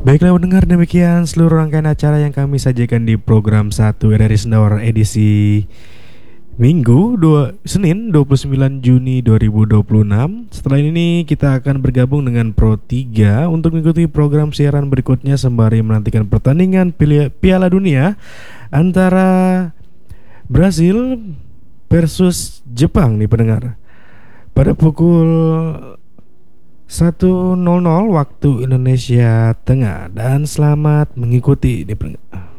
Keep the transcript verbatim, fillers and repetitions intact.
Baiklah pendengar, demikian seluruh rangkaian acara yang kami sajikan di program satu R R I Sendawar edisi Minggu dua Senin dua puluh sembilan Juni dua ribu dua puluh enam. Setelah ini kita akan bergabung dengan Pro tiga untuk mengikuti program siaran berikutnya sembari menantikan pertandingan Pili- Piala Dunia antara Brasil versus Jepang nih pendengar. Pada pukul satu nol nol waktu Indonesia Tengah, dan selamat mengikuti nih pendengar.